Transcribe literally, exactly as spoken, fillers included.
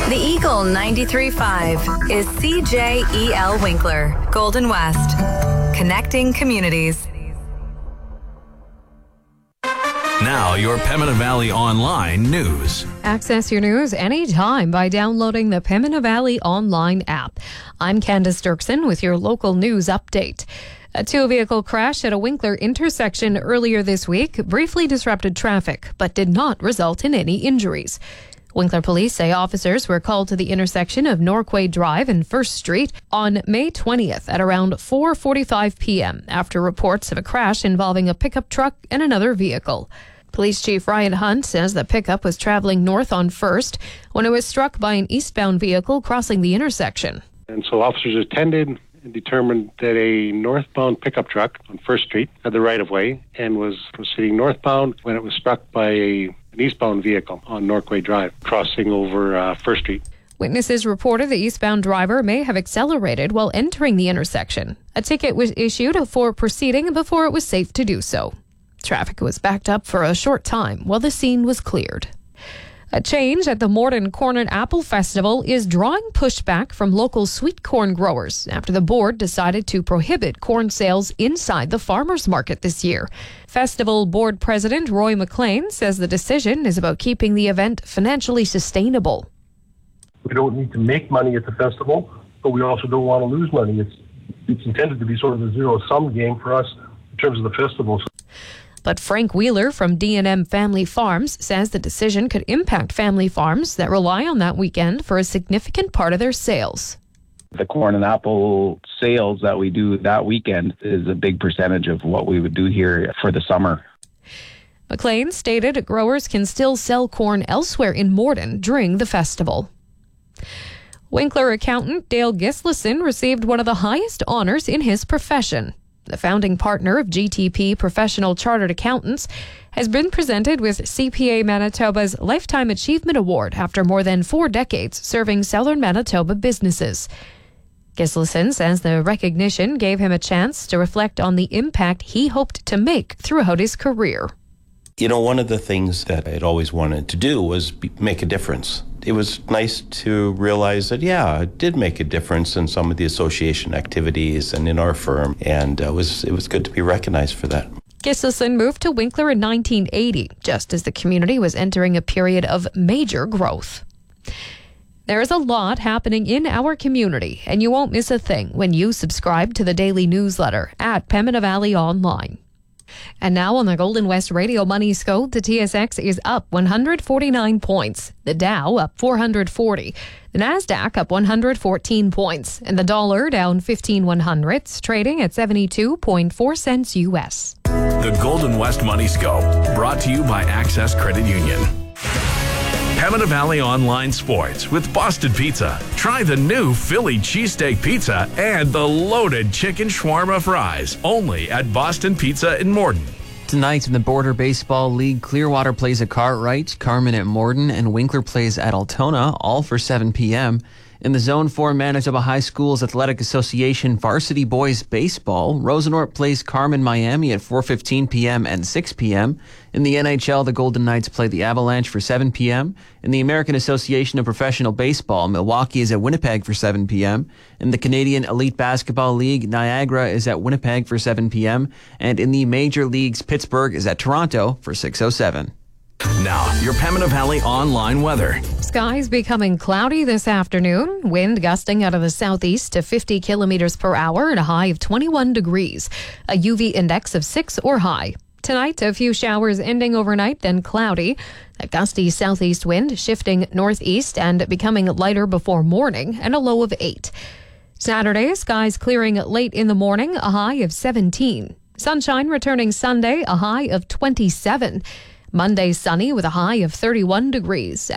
The Eagle ninety-three point five is C J E L Winkler, Golden West. Connecting communities. Now, your Pembina Valley Online news. Access your news anytime by downloading the Pembina Valley Online app. I'm Candace Dirksen with your local news update. A two-vehicle crash at a Winkler intersection earlier this week briefly disrupted traffic, but did not result in any injuries. Winkler police say officers were called to the intersection of Norquay Drive and First Street on May twentieth at around four forty-five p.m. after reports of a crash involving a pickup truck and another vehicle. Police Chief Ryan Hunt says the pickup was traveling north on First when it was struck by an eastbound vehicle crossing the intersection. And so officers attended and determined that a northbound pickup truck on First Street had the right-of-way and was proceeding northbound when it was struck by a an eastbound vehicle on Norquay Drive, crossing over uh, First Street. Witnesses reported the eastbound driver may have accelerated while entering the intersection. A ticket was issued for proceeding before it was safe to do so. Traffic was backed up for a short time while the scene was cleared. A change at the Morden Corn and Apple Festival is drawing pushback from local sweet corn growers after the board decided to prohibit corn sales inside the farmers market this year. Festival board president Roy McLean says the decision is about keeping the event financially sustainable. We don't need to make money at the festival, but we also don't want to lose money. It's, it's intended to be sort of a zero-sum game for us in terms of the festival. But Frank Wheeler from D and M Family Farms says the decision could impact family farms that rely on that weekend for a significant part of their sales. The corn and apple sales that we do that weekend is a big percentage of what we would do here for the summer. McLean stated growers can still sell corn elsewhere in Morden during the festival. Winkler accountant Dale Gislason received one of the highest honors in his profession. The founding partner of G T P Professional Chartered Accountants has been presented with C P A Manitoba's Lifetime Achievement Award after more than four decades serving southern Manitoba businesses. Gislason says the recognition gave him a chance to reflect on the impact he hoped to make throughout his career. You know, one of the things that I'd always wanted to do was be, make a difference. It was nice to realize that, yeah, it did make a difference in some of the association activities and in our firm, and it was, it was good to be recognized for that. Gislason moved to Winkler in nineteen eighty, just as the community was entering a period of major growth. There is a lot happening in our community, and you won't miss a thing when you subscribe to the daily newsletter at Pembina Valley Online. And now on the Golden West Radio Money Scope, the T S X is up one hundred forty-nine points, the Dow up four hundred forty, the Nasdaq up one hundred fourteen points, and the dollar down fifteen one hundredths, trading at seventy-two point four cents U S. The Golden West Money Scope, brought to you by Access Credit Union. Pembina Valley Online Sports with Boston Pizza. Try the new Philly cheesesteak pizza and the loaded chicken shawarma fries. Only at Boston Pizza in Morden. Tonight in the Border Baseball League, Clearwater plays at Cartwright, Carman at Morden, and Winkler plays at Altona, all for seven p.m. In the Zone four Manitoba High Schools Athletic Association Varsity Boys Baseball, Rosenort plays Carman Miami at four fifteen p.m. and six p.m. In the N H L, the Golden Knights play the Avalanche for seven p.m. In the American Association of Professional Baseball, Milwaukee is at Winnipeg for seven p.m. In the Canadian Elite Basketball League, Niagara is at Winnipeg for seven p.m. And in the Major Leagues, Pittsburgh is at Toronto for six oh seven. Now, your Pembina Valley Online weather. Skies becoming cloudy this afternoon. Wind gusting out of the southeast to fifty kilometers per hour and a high of twenty-one degrees. A U V index of six or high. Tonight, a few showers ending overnight, then cloudy. A gusty southeast wind shifting northeast and becoming lighter before morning, and a low of eight. Saturday, skies clearing late in the morning, a high of seventeen. Sunshine returning Sunday, a high of twenty-seven. Monday, sunny with a high of thirty-one degrees.